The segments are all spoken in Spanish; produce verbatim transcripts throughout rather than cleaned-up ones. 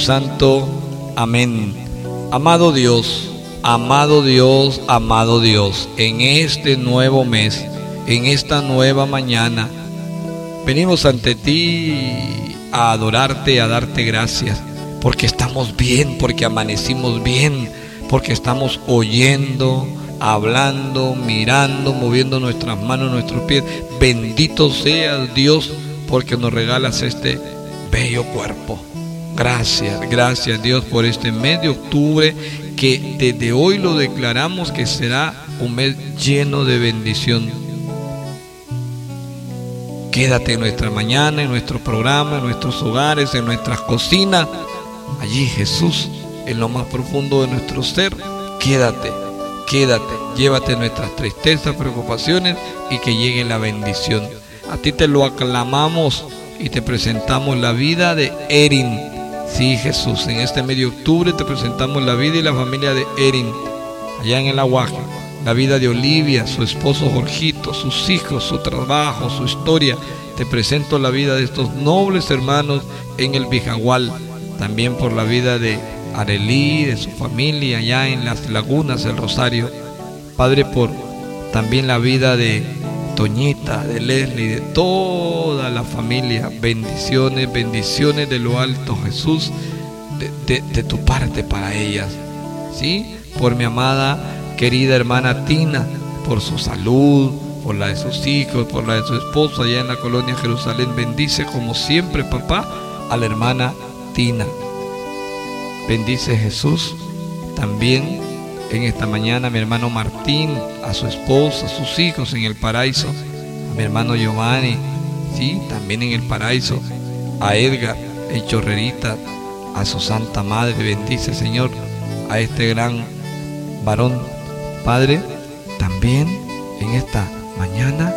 Santo. Amén. Amado Dios, amado Dios, amado Dios, en este nuevo mes, en esta nueva mañana, venimos ante ti a adorarte, a darte gracias, porque estamos bien, porque amanecimos bien, porque estamos oyendo, hablando, mirando, moviendo nuestras manos, nuestros pies. Bendito seas Dios, porque nos regalas este bello cuerpo. Gracias, gracias Dios por este mes de octubre, que desde hoy lo declaramos que será un mes lleno de bendición. Quédate en nuestra mañana, en nuestro programa, en nuestros hogares, en nuestras cocinas. Allí, Jesús, en lo más profundo de nuestro ser, quédate, quédate, llévate nuestras tristezas, preocupaciones, y que llegue la bendición. A ti te lo aclamamos y te presentamos la vida de Erin. Sí, Jesús, en este mes de octubre te presentamos la vida y la familia de Erin, allá en el Aguaje. La vida de Olivia, su esposo Jorgito, sus hijos, su trabajo, su historia. Te presento la vida de estos nobles hermanos en el Bijagual. También por la vida de Arelí, de su familia allá en las Lagunas del Rosario. Padre, por también la vida de Toñita, de Leslie, de toda la familia. Bendiciones, bendiciones de lo alto, Jesús, de, de, de tu parte para ellas. ¿Sí? Por mi amada, querida hermana Tina, por su salud, por la de sus hijos, por la de su esposo allá en la colonia Jerusalén. Bendice como siempre, papá, a la hermana Tina. Bendice, Jesús, también en esta mañana a mi hermano Martín, a su esposa, a sus hijos en el paraíso, a mi hermano Giovanni, sí, también en el paraíso, a Edgar, el Chorrerita, a su Santa Madre. Bendice, Señor, a este gran varón. Padre, también en esta mañana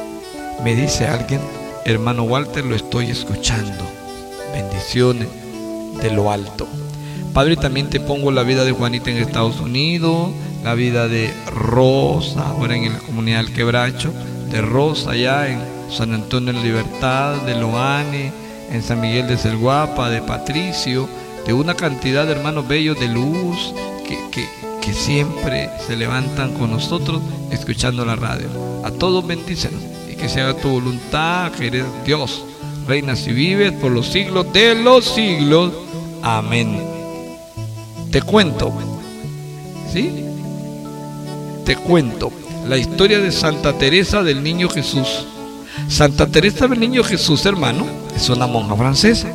me dice alguien, hermano Walter, lo estoy escuchando. Bendiciones de lo alto. Padre, también te pongo la vida de Juanita en Estados Unidos, la vida de Rosa, ahora en la comunidad del Quebracho, de Rosa allá en San Antonio de la Libertad, de Loane, en San Miguel de Celguapa, de Patricio, de una cantidad de hermanos bellos de luz que, que, que siempre se levantan con nosotros escuchando la radio. A todos bendícenos y que se haga tu voluntad, que eres Dios, reinas y vives por los siglos de los siglos. Amén. Te cuento, ¿sí? Te cuento la historia de Santa Teresa del Niño Jesús. Santa Teresa del Niño Jesús, hermano, es una monja francesa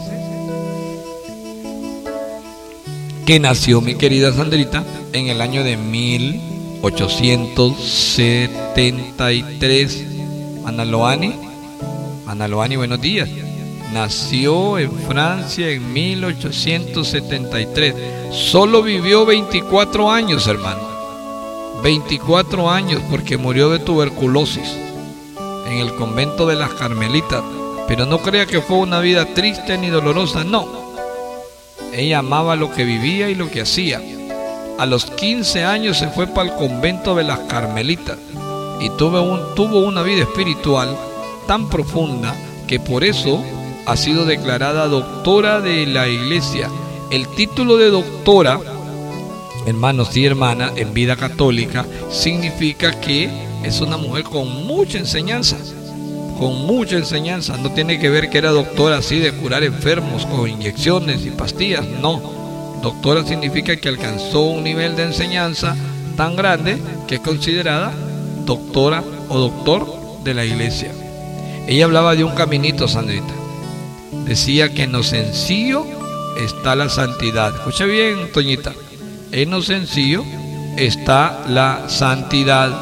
que nació, mi querida Sandrita, en el año de mil ochocientos setenta y tres. Manaloani, Manaloani, buenos días. Nació en Francia en mil ochocientos setenta y tres. Solo vivió veinticuatro años, hermano. veinticuatro años, porque murió de tuberculosis en el convento de las Carmelitas. Pero no crea que fue una vida triste ni dolorosa, no. Ella amaba lo que vivía y lo que hacía. A los quince años se fue para el convento de las Carmelitas y tuvo, un, tuvo una vida espiritual tan profunda que por eso ha sido declarada doctora de la iglesia. El título de doctora, hermanos y hermanas, en vida católica, significa que es una mujer con mucha enseñanza, con mucha enseñanza. No tiene que ver que era doctora así de curar enfermos con inyecciones y pastillas, no. Doctora significa que alcanzó un nivel de enseñanza tan grande que es considerada doctora o doctor de la iglesia. Ella hablaba de un caminito, Sandrita. Decía que en lo sencillo está la santidad. Escucha bien, Toñita. En lo sencillo está la santidad.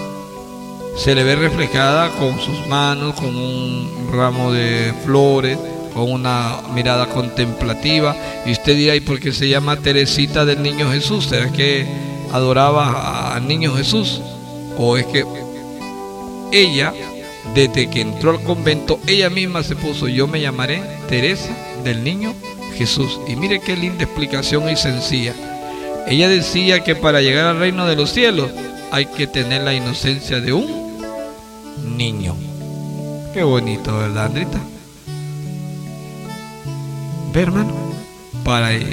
Se le ve reflejada con sus manos, con un ramo de flores, con una mirada contemplativa. Y usted dirá, ¿y por qué se llama Teresita del Niño Jesús? ¿Será que adoraba al Niño Jesús? ¿O es que ella, desde que entró al convento, ella misma se puso, yo me llamaré Teresa del Niño Jesús? Y mire qué linda explicación y sencilla. Ella decía que para llegar al reino de los cielos hay que tener la inocencia de un niño. Qué bonito, ¿verdad, Andrita? Ve, hermano, para